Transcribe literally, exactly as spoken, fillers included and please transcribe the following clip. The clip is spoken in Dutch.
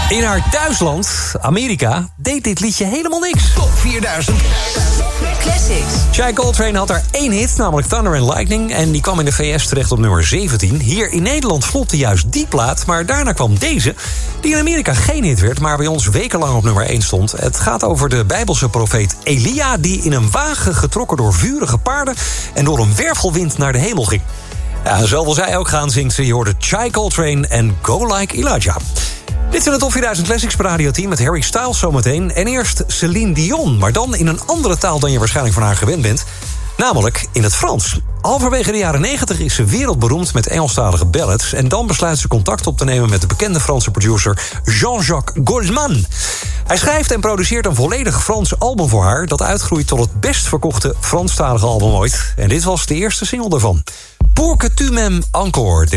In haar thuisland, Amerika, deed dit liedje helemaal niks. Top vierduizend Classics. Shai Coltrane had er één hit, namelijk Thunder and Lightning... en die kwam in de V S terecht op nummer zeventien. Hier in Nederland vlopte juist die plaat, maar daarna kwam deze... die in Amerika geen hit werd, maar bij ons wekenlang op nummer één stond. Het gaat over de Bijbelse profeet Elia... die in een wagen getrokken door vurige paarden... en door een wervelwind naar de hemel ging. Ja, zo wil zij ook gaan, zingt ze. Je hoorde Shai Coltrane en Go Like Elijah. Dit zijn de Top vierduizend Classics per radioteam met Harry Styles zometeen. En eerst Céline Dion, maar dan in een andere taal dan je waarschijnlijk van haar gewend bent. Namelijk in het Frans. Halverwege de jaren negentig is ze wereldberoemd met Engelstalige ballads. En dan besluit ze contact op te nemen met de bekende Franse producer Jean-Jacques Goldman. Hij schrijft en produceert een volledig Frans album voor haar... dat uitgroeit tot het best verkochte Franstalige album ooit. En dit was de eerste single daarvan. Pour que tu m'aimes encore.